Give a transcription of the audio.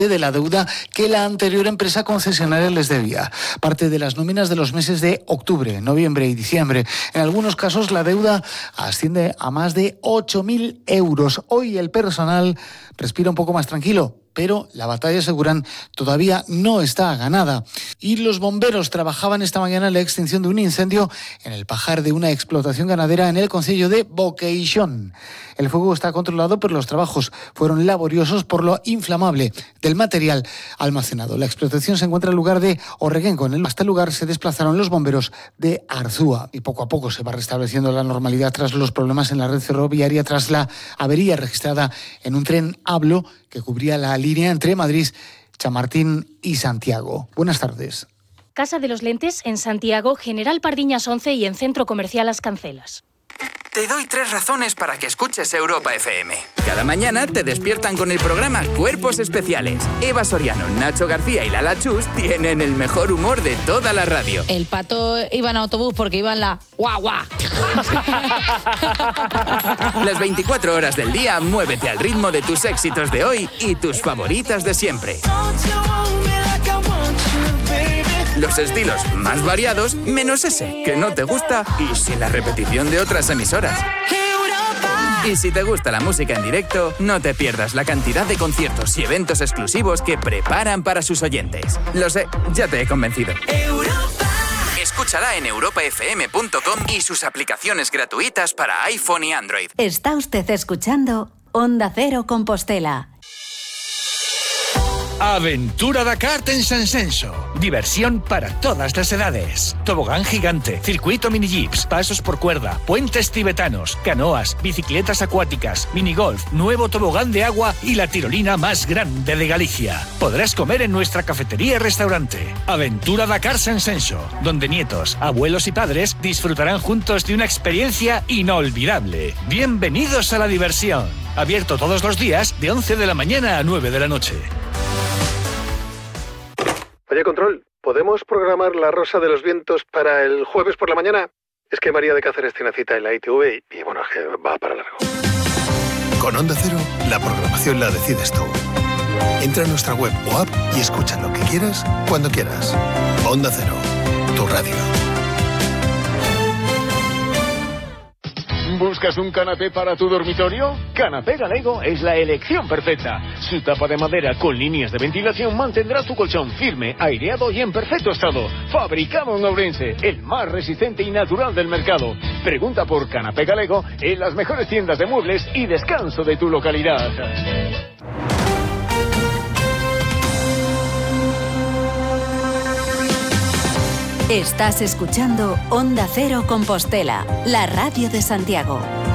de la deuda que la anterior empresa concesionaria les debía. Parte de las nóminas de los meses de octubre, noviembre y diciembre. En algunos casos la deuda asciende a más de 8.000 euros. Hoy el personal respira un poco más tranquilo, pero la batalla, aseguran, todavía no está ganada. Y los bomberos trabajaban esta mañana en la extinción de un incendio en el pajar de una explotación ganadera en el concello de Boqueixón. El fuego está controlado, pero los trabajos fueron laboriosos por lo inflamable del material almacenado. La explotación se encuentra en el lugar de Orreguenco. Hasta el lugar se desplazaron los bomberos de Arzúa. Y poco a poco se va restableciendo la normalidad tras los problemas en la red ferroviaria, tras la avería registrada en un tren Hablo que cubría la línea entre Madrid, Chamartín y Santiago. Buenas tardes. Casa de los Lentes en Santiago, General Pardiñas 11 y en Centro Comercial Las Cancelas. Te doy 3 razones para que escuches Europa FM. Cada mañana te despiertan con el programa Cuerpos Especiales. Eva Soriano, Nacho García y Lala Chus tienen el mejor humor de toda la radio. El Pato iba en autobús porque iba en la guagua. Las 24 horas del día, muévete al ritmo de tus éxitos de hoy y tus favoritas de siempre. Los estilos más variados, menos ese que no te gusta y sin la repetición de otras emisoras. Y si te gusta la música en directo, no te pierdas la cantidad de conciertos y eventos exclusivos que preparan para sus oyentes. Lo sé, ya te he convencido. Escúchala en europafm.com y sus aplicaciones gratuitas para iPhone y Android. Está usted escuchando Onda Cero Compostela. Aventura Dakar en Sansenso. Diversión para todas las edades. Tobogán gigante, circuito mini jeeps, pasos por cuerda, puentes tibetanos, canoas, bicicletas acuáticas, minigolf, nuevo tobogán de agua y la tirolina más grande de Galicia. Podrás comer en nuestra cafetería y restaurante. Aventura Dakar Sansenso, donde nietos, abuelos y padres disfrutarán juntos de una experiencia inolvidable. Bienvenidos a la diversión. Abierto todos los días de 11 de la mañana a 9 de la noche. Oye, Control, ¿podemos programar La Rosa de los Vientos para el jueves por la mañana? Es que María de Cáceres tiene cita en la ITV y bueno, es que va para largo. Con Onda Cero, la programación la decides tú. Entra en nuestra web o app y escucha lo que quieras, cuando quieras. Onda Cero, tu radio. ¿Buscas un canapé para tu dormitorio? Canapé Galego es la elección perfecta. Su tapa de madera con líneas de ventilación mantendrá tu colchón firme, aireado y en perfecto estado. Fabricado en Ourense, el más resistente y natural del mercado. Pregunta por Canapé Galego en las mejores tiendas de muebles y descanso de tu localidad. Estás escuchando Onda Cero Compostela, la radio de Santiago.